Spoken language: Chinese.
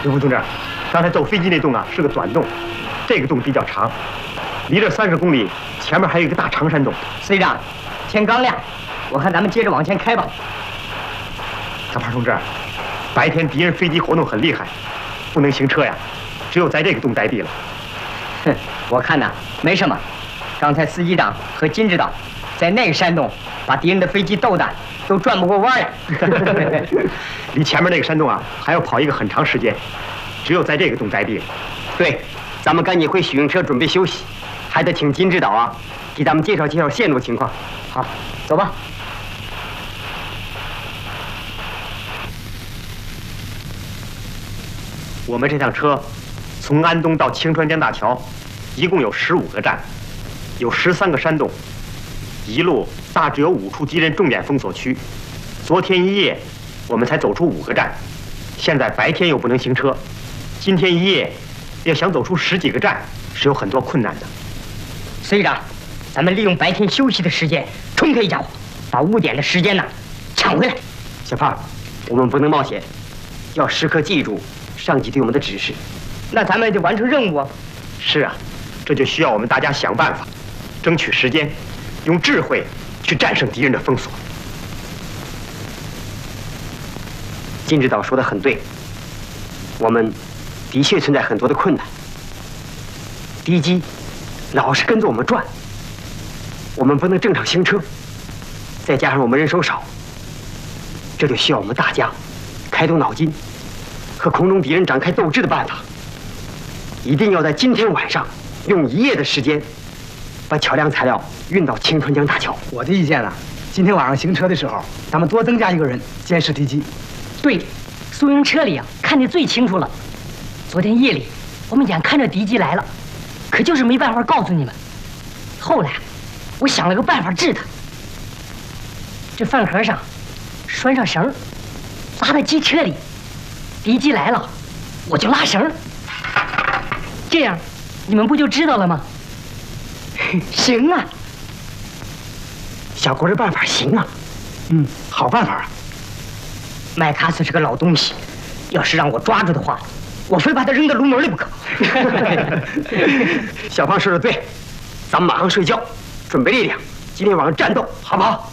刘峰同志，刚才走飞机那洞啊是个短洞，这个洞比较长，离这30公里，前面还有一个大长山洞。 师长，天刚亮，我看咱们接着往前开吧。 大胖同志，白天敌人飞机活动很厉害，不能行车呀，只有在这个洞待地了。 哼，我看呐没什么。刚才司机长和金指导在那个山洞把敌人的飞机斗的都转不过弯呀。 离前面那个山洞啊还要跑一个很长时间，只有在这个洞待地了。 对，咱们赶紧回许运车准备休息，还得请金指导啊给咱们介绍介绍线路情况。 好，走吧。 我们这趟车从安东到清川江大桥，一共有15个站，有13个山洞，一路大致有5处敌人重点封锁区。昨天一夜我们才走出5个站，现在白天又不能行车，今天一夜要想走出10几个站是有很多困难的。 师长，咱们利用白天休息的时间冲他一家伙，把误点的时间呢抢回来。 小胖，我们不能冒险，要时刻记住上级对我们的指示。 那咱们得完成任务啊。 是啊，这就需要我们大家想办法，争取时间，用智慧去战胜敌人的封锁。 金指导说的很对，我们的确存在很多的困难。敌机老是跟着我们转，我们不能正常行车，再加上我们人手少，这就需要我们大家开动脑筋，和空中敌人展开斗智的办法。一定要在今天晚上用1夜的时间，把桥梁材料运到清川江大桥。 我的意见啊，今天晚上行车的时候，咱们多增加1个人监视敌机。 对，宿营车里啊看得最清楚了。昨天夜里我们眼看着敌机来了，可就是没办法告诉你们。后来我想了个办法治他。这饭盒上拴上绳，拉到机车里，敌机来了我就拉绳，这样你们不就知道了吗？行啊， 小郭这办法行啊。 好办法啊。 麦卡斯是个老东西，要是让我抓住的话，我非把他扔到炉门里不可。 小胖说的对，咱们马上睡觉，准备力量，今天晚上战斗，好不好？